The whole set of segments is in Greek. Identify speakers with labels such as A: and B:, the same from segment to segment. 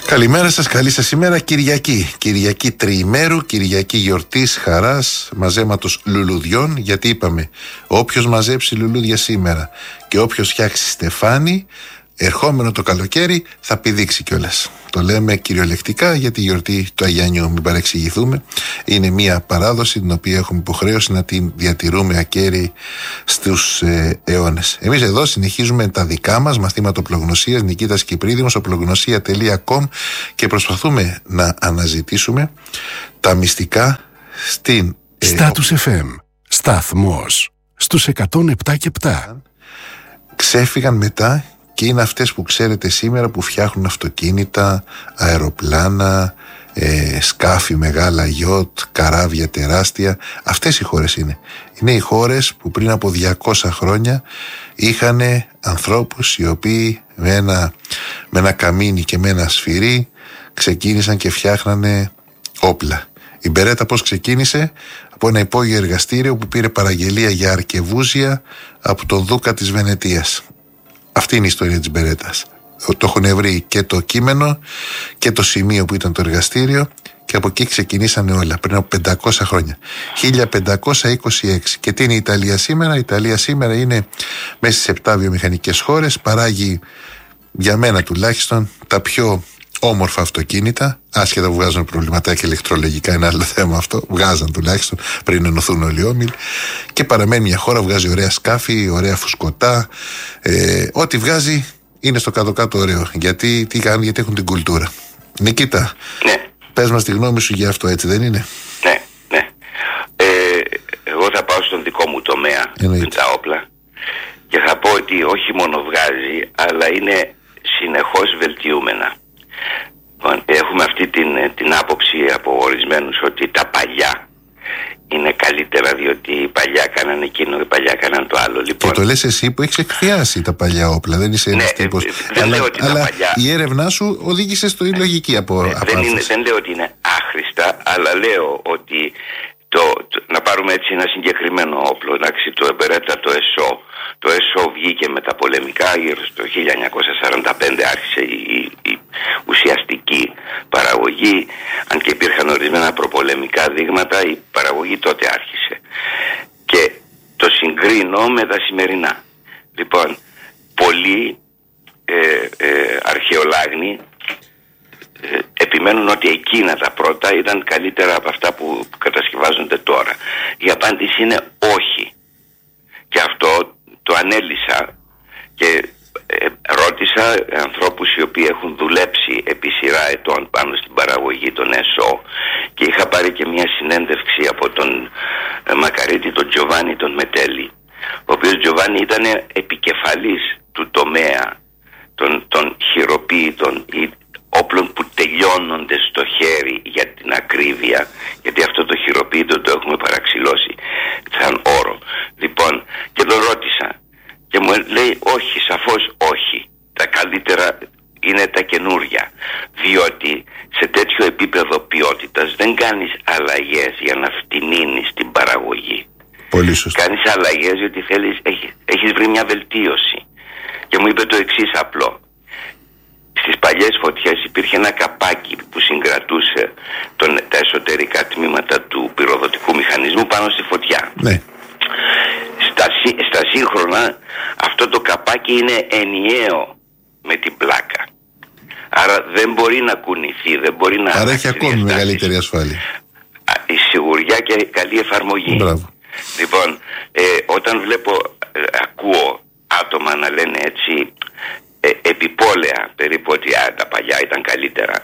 A: Καλημέρα σας, καλή σας ημέρα. Κυριακή τριημέρου, Κυριακή γιορτής, χαράς, μαζέματος λουλουδιών. Γιατί είπαμε, όποιος μαζέψει λουλούδια σήμερα και όποιος φτιάξει στεφάνι, ερχόμενο το καλοκαίρι θα πηδήξει κιόλας. Το λέμε κυριολεκτικά για τη γιορτή του Αγιανιού, μην παρεξηγηθούμε. Είναι μια παράδοση την οποία έχουμε υποχρέωση να την διατηρούμε ακέραιη στους αιώνες. Εμείς εδώ συνεχίζουμε τα δικά μας μαθήματα οπλογνωσίας, Νικήτας Κυπρίδημος, οπλογνωσία.com, και προσπαθούμε να αναζητήσουμε τα μυστικά στην
B: Status FM, σταθμός στους 107,7.
A: Ξέφυγαν μετά και είναι αυτές που ξέρετε σήμερα που φτιάχνουν αυτοκίνητα, αεροπλάνα, σκάφη μεγάλα, γιότ, καράβια τεράστια. Αυτές οι χώρες είναι. Είναι οι χώρες που πριν από 200 χρόνια είχαν ανθρώπους οι οποίοι με ένα καμίνι και με ένα σφυρί ξεκίνησαν και φτιάχνανε όπλα. Η Μπερέτα πώς ξεκίνησε? Από ένα υπόγειο εργαστήριο που πήρε παραγγελία για αρκεβούζια από τον Δούκα της Βενετίας. Αυτή είναι η ιστορία της Μπερέτας. Το έχουν βρει και το κείμενο και το σημείο που ήταν το εργαστήριο, και από εκεί ξεκινήσανε όλα πριν από 500 χρόνια. 1526. Και τι είναι η Ιταλία σήμερα? Η Ιταλία σήμερα είναι μέσα στις 7 βιομηχανικές χώρες. Παράγει, για μένα τουλάχιστον, τα πιο όμορφα αυτοκίνητα, άσχετα που βγάζουν προβληματάκια ηλεκτρολογικά, είναι άλλο θέμα αυτό. Βγάζαν τουλάχιστον πριν ενωθούν όλοι οι όμιλοι. Και παραμένει μια χώρα, βγάζει ωραία σκάφη, ωραία φουσκωτά. Ό,τι βγάζει είναι στο κάτω-κάτω ωραίο. Γιατί τι κάνουν? Γιατί έχουν την κουλτούρα. Νικήτα,
C: ναι.
A: Πες μας τη γνώμη σου για αυτό, έτσι δεν είναι?
C: Ναι. Εγώ θα πάω στον δικό μου τομέα, με τα όπλα, και θα πω ότι όχι μόνο βγάζει, αλλά είναι συνεχώς βελτιούμενα. Έχουμε αυτή την άποψη από ορισμένους ότι τα παλιά είναι καλύτερα, διότι οι παλιά κάνανε εκείνο, οι παλιά κάνανε το άλλο. Λοιπόν,
A: και το λες εσύ που έχεις εκθιάσει τα παλιά όπλα, δεν είσαι ένας τύπος. Αλλά παλιά, η έρευνά σου οδήγησε στο λογική
C: δεν λέω ότι είναι άχρηστα, αλλά λέω ότι να πάρουμε έτσι ένα συγκεκριμένο όπλο, εντάξει, το Μπερέτα, το ΕΣΟ. Το ΕΣΟ βγήκε με τα πολεμικά, γύρω στο 1945 άρχισε η ουσιαστική παραγωγή, αν και υπήρχαν ορισμένα προπολεμικά δείγματα, η παραγωγή τότε άρχισε. Και το συγκρίνω με τα σημερινά. Λοιπόν, πολλοί αρχαιολάγνοι επιμένουν ότι εκείνα τα πρώτα ήταν καλύτερα από αυτά που κατασκευάζονται τώρα. Η απάντηση είναι όχι. Και αυτό το ανέλυσα και ρώτησα ανθρώπους οι οποίοι έχουν δουλέψει επί σειρά ετών πάνω στην παραγωγή των ΕΣΟ, και είχα πάρει και μια συνέντευξη από τον Μακαρίτη, τον Τζοβάνι τον Μετέλη, ο οποίος Τζοβάνι ήταν επικεφαλής του τομέα των χειροποίητων ή όπλων που τελειώνονται στο χέρι, για την ακρίβεια, γιατί αυτό το χειροποίητο το έχουμε παραξηλώσει σαν όρο. Λοιπόν, και τον ρώτησα και μου λέει όχι, σαφώς όχι, τα καλύτερα είναι τα καινούρια, διότι σε τέτοιο επίπεδο ποιότητας δεν κάνεις αλλαγές για να φτηνίνεις την παραγωγή.
A: Πολύ σωστά.
C: Κάνεις αλλαγές γιατί έχεις βρει μια βελτίωση. Και μου είπε το εξής απλό: στις παλιές φωτιές υπήρχε ένα καπάκι που συγκρατούσε τα εσωτερικά τμήματα του πυροδοτικού μηχανισμού πάνω στη φωτιά.
A: Ναι.
C: Στα σύγχρονα αυτό το καπάκι είναι ενιαίο με την πλάκα. Άρα δεν μπορεί να κουνηθεί, δεν μπορεί να...
A: Άρα έχει ακόμη μεγαλύτερη ασφάλεια.
C: Η σιγουριά και καλή εφαρμογή.
A: Μπράβο.
C: Λοιπόν, όταν ακούω άτομα να λένε έτσι επιπόλαια περίπου ότι τα παλιά ήταν καλύτερα,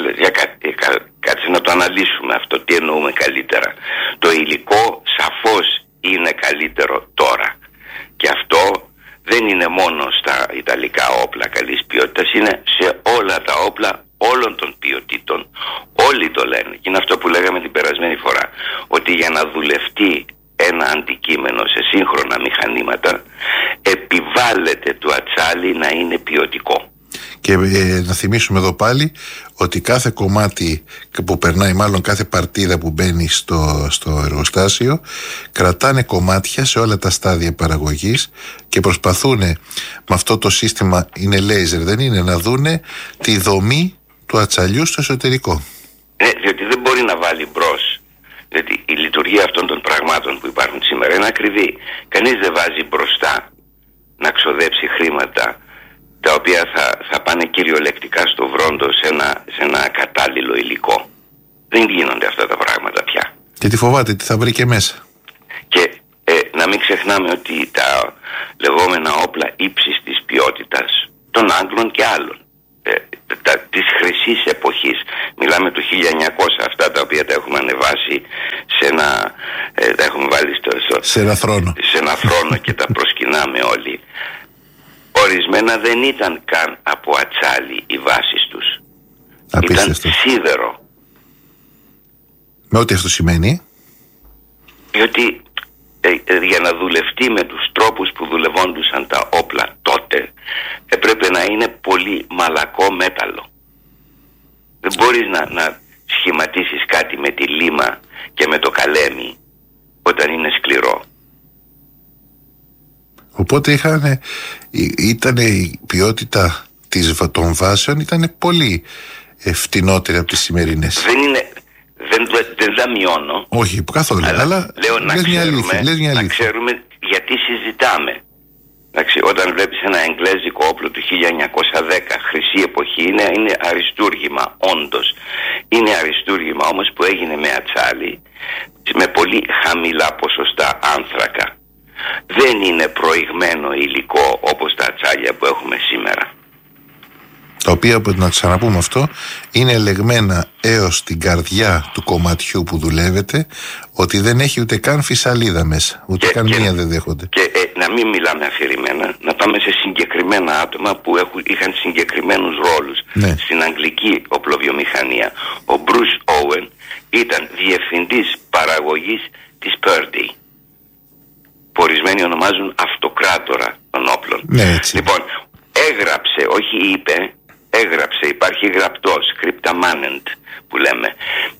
C: κάτσε να το αναλύσουμε αυτό, τι εννοούμε καλύτερα. Το υλικό σαφώς είναι καλύτερο τώρα, και αυτό δεν είναι μόνο στα ιταλικά όπλα καλής ποιότητας, είναι σε όλα τα όπλα όλων των ποιοτήτων. Όλοι το λένε, και είναι αυτό που λέγαμε την περασμένη φορά, ότι για να δουλευτεί ένα αντικείμενο σε σύγχρονα μηχανήματα επιβάλλεται του ατσάλι να είναι ποιοτικό.
A: Και να θυμίσουμε εδώ πάλι ότι κάθε κομμάτι που περνάει, μάλλον κάθε παρτίδα που μπαίνει στο εργοστάσιο, κρατάνε κομμάτια σε όλα τα στάδια παραγωγής και προσπαθούν με αυτό το σύστημα, είναι λέιζερ δεν είναι, να δούνε τη δομή του ατσαλιού στο εσωτερικό.
C: Ναι, διότι δεν μπορεί να βάλει μπρος. Διότι η λειτουργία αυτών των πραγμάτων που υπάρχουν σήμερα είναι ακριβή. Κανείς δεν βάζει μπροστά να ξοδέψει χρήματα τα οποία θα πάνε κυριολεκτικά στο βρόντο σε ένα κατάλληλο υλικό. Δεν γίνονται αυτά τα πράγματα πια.
A: Και τι φοβάται, τι θα βρει και μέσα.
C: Και να μην ξεχνάμε ότι τα λεγόμενα όπλα ύψης της ποιότητας των Άγγλων και άλλων της χρυσής εποχής, μιλάμε του 1900, αυτά τα οποία τα έχουμε ανεβάσει τα έχουμε βάλει σε ένα θρόνο και τα προσκυνάμε όλοι. Ορισμένα δεν ήταν καν από ατσάλι οι βάσεις τους.
A: Απίστευτο.
C: Ήταν σίδερο.
A: Με ό,τι αυτό σημαίνει.
C: Διότι για να δουλευτεί με τους τρόπους που δουλευόντουσαν τα όπλα τότε, έπρεπε να είναι πολύ μαλακό μέταλλο. Δεν μπορείς να σχηματίσεις κάτι με τη λίμα και με το καλέμι όταν είναι σκληρό.
A: Οπότε ήταν η ποιότητα των βάσεων ήταν πολύ φτηνότερη από τις σημερινές.
C: Δεν τα μειώνω.
A: Όχι, καθόλου. Αλλά
C: λέω να ξέρουμε γιατί συζητάμε. Εντάξει, όταν βλέπεις ένα εγγλέζικο όπλο του 1910, χρυσή εποχή, είναι αριστούργημα, όντως. Είναι αριστούργημα όμως που έγινε με ατσάλι, με πολύ χαμηλά ποσοστά άνθρακα. Δεν είναι προηγμένο υλικό όπως τα ατσάλια που έχουμε σήμερα.
A: Τα οποία, να ξαναπούμε αυτό, είναι ελεγμένα έως την καρδιά του κομματιού που δουλεύετε, ότι δεν έχει ούτε καν φυσαλίδα μέσα, ούτε καν μία δεν δέχονται. Και
C: να μην μιλάμε αφηρημένα, να πάμε σε συγκεκριμένα άτομα που είχαν συγκεκριμένους ρόλους.
A: Ναι.
C: Στην αγγλική οπλοβιομηχανία, ο Bruce Owen ήταν διευθυντής παραγωγής της Purdy, που ορισμένοι ονομάζουν αυτοκράτορα των όπλων.
A: Ναι, έτσι.
C: Λοιπόν, έγραψε, όχι είπε, έγραψε, υπάρχει γραπτός, scriptamanent που λέμε,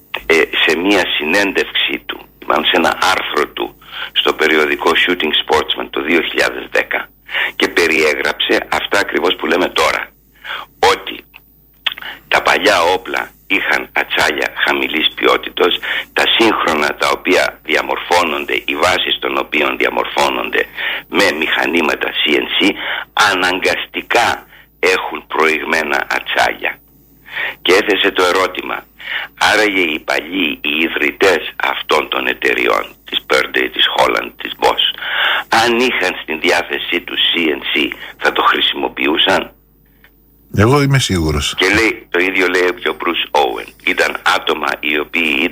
C: σε μία συνέντευξη του, μάλλον σε ένα άρθρο του στο περιοδικό Shooting Sportsman το 2010, και περιέγραψε αυτά ακριβώς που λέμε τώρα, ότι τα παλιά όπλα είχαν ατσάλια χαμηλής ποιότητας, τα σύγχρονα τα οποία διαμορφώνονται, οι βάσεις των οποίων διαμορφώνονται με μηχανήματα CNC, αναγκαστικά έχουν προηγμένα ατσάλια. Και έθεσε το ερώτημα, άραγε οι παλιοί, οι ιδρυτές αυτών των εταιριών, της Purdy, της Holland, της Bosch, αν είχαν στην διάθεσή τους CNC, θα το χρησιμοποιούσαν?
A: Εγώ είμαι σίγουρος.
C: Και λέει, το ίδιο λέει και ο Bruce Owen. Ήταν άτομα οι οποίοι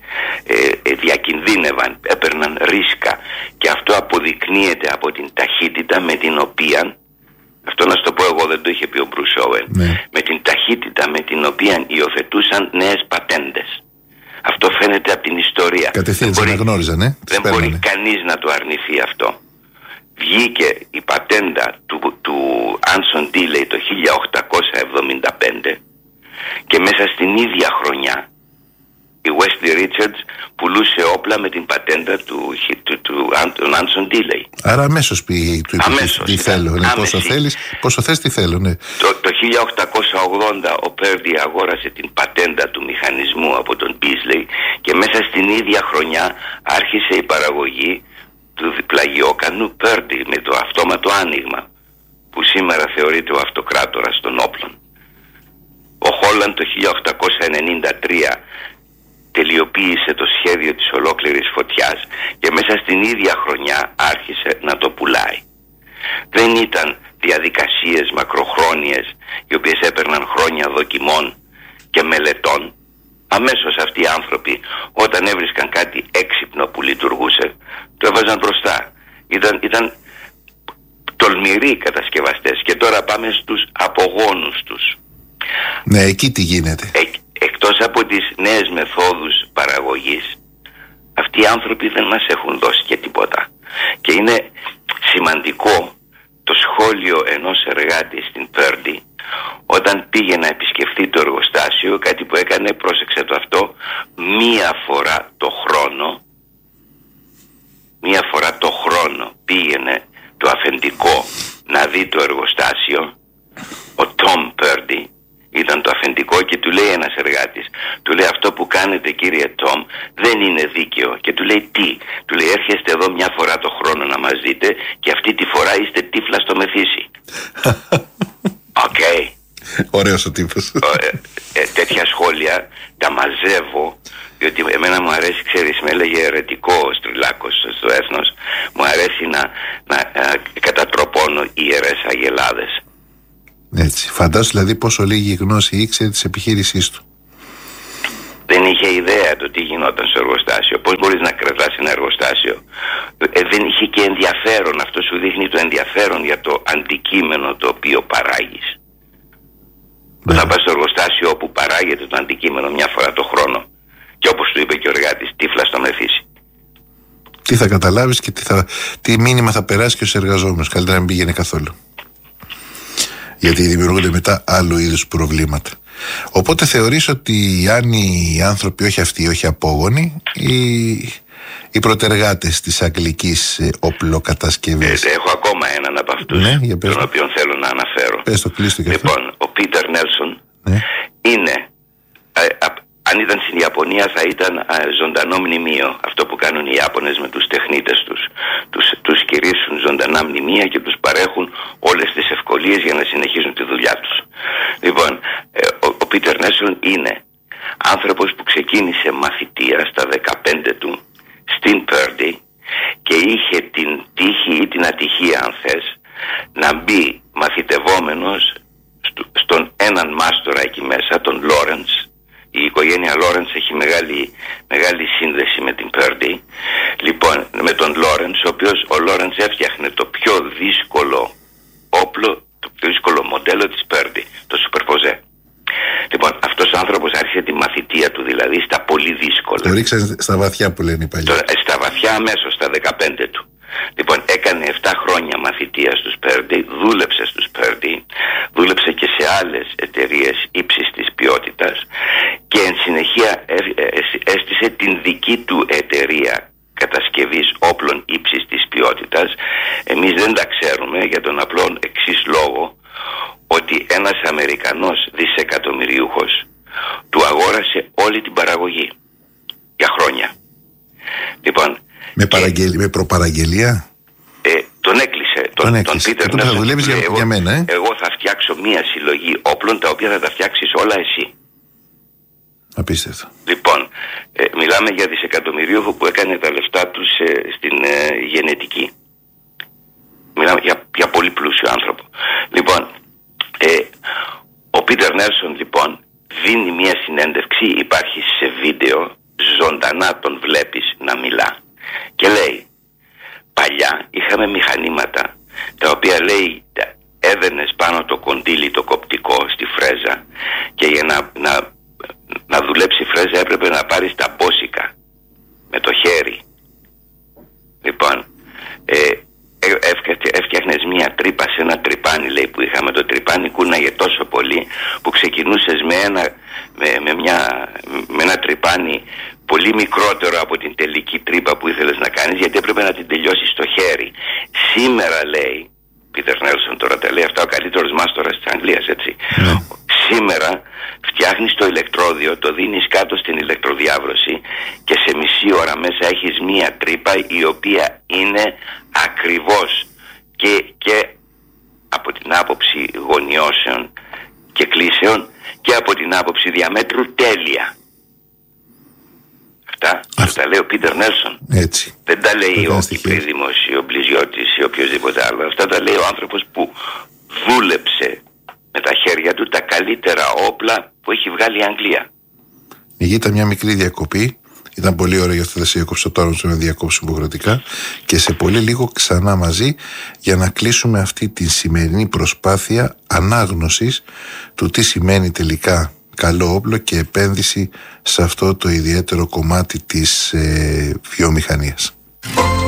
C: διακινδύνευαν, έπαιρναν ρίσκα, και αυτό αποδεικνύεται από την ταχύτητα με την οποία, αυτό να σου το πω εγώ, δεν το είχε πει ο Bruce Owen,
A: ναι,
C: με την ταχύτητα με την οποία υιοθετούσαν νέες πατέντες. Αυτό φαίνεται από την ιστορία.
A: Κατευθείαν τις αναγνώριζαν,
C: δεν μπορεί κανείς να το αρνηθεί αυτό. Βγήκε η πατέντα του Anson Dilley το 1875 και μέσα στην ίδια χρονιά η Wesley Richards πουλούσε όπλα με την πατέντα του Anson Dilley.
A: Άρα αμέσως πήγε του τι θέλω, πόσο θες τι θέλω, ναι.
C: Το 1880 ο Purdy αγόρασε την πατέντα του μηχανισμού από τον Beasley και μέσα στην ίδια χρονιά άρχισε η παραγωγή του διπλαγιόκανου Purdy με το αυτόματο άνοιγμα, που σήμερα θεωρείται ο αυτοκράτορας των όπλων. Ο Holland το 1893 τελειοποίησε το σχέδιο της ολόκληρης φωτιάς και μέσα στην ίδια χρονιά άρχισε να το πουλάει. Δεν ήταν διαδικασίες μακροχρόνιες οι οποίες έπαιρναν χρόνια δοκιμών και μελετών. Αμέσως αυτοί οι άνθρωποι, όταν έβρισκαν κάτι έξυπνο που λειτουργούσε, το έβαζαν μπροστά. Ήταν τολμηροί κατασκευαστές. Και τώρα πάμε στους απογόνους τους.
A: Ναι, εκεί τι γίνεται.
C: Εκτός από τις νέες μεθόδους παραγωγής, αυτοί οι άνθρωποι δεν μας έχουν δώσει και τίποτα. Και είναι σημαντικό το σχόλιο ενός εργάτη στην Purdy, όταν πήγε να επισκεφθεί το εργοστάσιο, κάτι που έκανε, πρόσεξε το αυτό, μία φορά το χρόνο πήγαινε το αφεντικό να δει το εργοστάσιο. Ο Tom Purdy ήταν το αφεντικό αφεντικό και του λέει ένας εργάτης, του λέει αυτό που κάνετε κύριε Τόμ δεν είναι δίκαιο. Και του λέει τι? Του λέει έρχεστε εδώ μια φορά το χρόνο να μας δείτε και αυτή τη φορά είστε τύφλα στο μεθύσι. Οκ.
A: Ωραίος ο τύπος.
C: Τέτοια σχόλια τα μαζεύω, διότι εμένα μου αρέσει, ξέρεις, με έλεγε αιρετικό ο Στριλάκος στο Έθνος, μου αρέσει να κατατροπώνω ιερές αγελάδες.
A: Έτσι. Φαντάσου δηλαδή πόσο λίγη γνώση ήξερε της επιχείρησής του.
C: Δεν είχε ιδέα το τι γινόταν στο εργοστάσιο. Πώς μπορείς να κρατάς ένα εργοστάσιο? Δεν είχε και ενδιαφέρον. Αυτό σου δείχνει το ενδιαφέρον για το αντικείμενο το οποίο παράγεις. Θα πας στο εργοστάσιο όπου παράγεται το αντικείμενο μια φορά το χρόνο και όπως του είπε και ο εργάτης, τύφλα στο μεθύσι.
A: Τι θα καταλάβεις και τι μήνυμα θα περάσει και ως εργαζόμενος. Καλύτερα να μην πήγαινε καθόλου. Γιατί δημιουργούνται μετά άλλου είδους προβλήματα. Οπότε θεωρείς ότι αν οι άνθρωποι, όχι αυτοί, όχι απόγονοι, οι προτεργάτες της αγγλικής οπλοκατασκευής.
C: Έχω ακόμα έναν από αυτούς, ναι, τον οποίον θέλω να αναφέρω.
A: Πες το, κλείστο και αυτό.
C: Λοιπόν, ο Πίτερ Νέλσον είναι, αν ήταν στην Ιαπωνία θα ήταν ζωντανό μνημείο. Αυτό που κάνουν οι Ιάπωνες με τους τεχνίτες τους κηρύσουν ζωντανά μνημεία και τους παρέχουν όλες τις ευκολίες για να συνεχίζουν τη δουλειά τους. Λοιπόν, ο Πίτερ Νέλσον είναι άνθρωπος που ξεκίνησε μαθητεία στα 15 του στην Purdy και είχε την τύχη ή την ατυχία, αν θες, να μπει μαθητευόμενος στον έναν μάστορα εκεί μέσα, τον Λόρεντς. Η οικογένεια Λόρεντς έχει μεγάλη σύνδεση με την Purdy. Λοιπόν, με τον Λόρεντς, ο Λόρεντς έφτιαχνε το πιο δύσκολο όπλο, το πιο δύσκολο μοντέλο της Purdy, το Superposé. Λοιπόν, αυτός ο άνθρωπος άρχισε τη μαθητεία του, δηλαδή στα πολύ δύσκολα.
A: Το ρίξανε στα βαθιά που λένε οι παλιοί.
C: Στα βαθιά αμέσως, στα 15 του. Λοιπόν, έκανε 7 χρόνια μαθητεία στους Purdy, δούλεψε στους Purdy, δούλεψε και σε άλλες εταιρείες ύψης της ποιότητας και εν συνεχεία έστησε την δική του εταιρεία κατασκευής όπλων ύψης της ποιότητας. Εμείς δεν τα ξέρουμε για τον απλό εξής λόγο, ότι ένας Αμερικανός δισεκατομμυριούχος του αγόρασε όλη την παραγωγή για χρόνια. Λοιπόν,
A: με προπαραγγελία.
C: Τον έκλεισε. Τον Πίτερ
A: Νέλσον. Θα δουλεύεις για μένα,
C: Εγώ θα φτιάξω μία συλλογή όπλων τα οποία θα τα φτιάξεις όλα εσύ.
A: Απίστευτο.
C: Λοιπόν, μιλάμε για δισεκατομμυρίουχο που έκανε τα λεφτά του στην γενετική. Μιλάμε για πολύ πλούσιο άνθρωπο. Λοιπόν, ο Πίτερ Νέλσον λοιπόν δίνει μία συνέντευξη, υπάρχει σε βίντεο, ζωντανά τον βλέπεις να μιλά και λέει, παλιά είχαμε μηχανήματα τα οποία, λέει, έδαινες πάνω το κοντίλι το κοπτικό στη φρέζα και για να δουλέψει η φρέζα έπρεπε να πάρεις τα μπόσικα με το χέρι. Λοιπόν, έφτιαχνες μία τρύπα σε ένα τρυπάνι, λέει, που είχαμε. Το τρυπάνι κούναγε τόσο πολύ που ξεκινούσες με ένα τρυπάνι πολύ μικρότερο από την τελική τρύπα που ήθελες να κάνεις, γιατί έπρεπε να την τελειώσεις στο χέρι. Σήμερα, λέει, Πίτερ Νέλσον τώρα τα λέει αυτά, ο καλύτερος μάστορας της Αγγλίας, έτσι. Σήμερα φτιάχνεις το ηλεκτρόδιο, το δίνεις κάτω στην ηλεκτροδιάβρωση και σε μισή ώρα μέσα έχεις μία τρύπα η οποία είναι ακριβώς και από την άποψη γωνιώσεων και κλίσεων και από την άποψη διαμέτρου τέλεια. Αυτά τα λέει ο Πίτερ Νέλσον.
A: Έτσι.
C: Δεν τα λέει ο Κυπρίδημος ή ο Μπλιζιώτης ή οποιοδήποτε άλλο. Αυτά τα λέει ο άνθρωπος που δούλεψε με τα χέρια του τα καλύτερα όπλα που έχει βγάλει η Αγγλία.
A: Ήταν μια μικρή διακοπή. Ήταν πολύ ωραία, γι' αυτό δεν σε έκοψα τώρα, να διακόψω υποχρεωτικά. Και σε πολύ λίγο ξανά μαζί για να κλείσουμε αυτή τη σημερινή προσπάθεια ανάγνωσης του τι σημαίνει τελικά καλό όπλο και επένδυση σε αυτό το ιδιαίτερο κομμάτι της βιομηχανίας.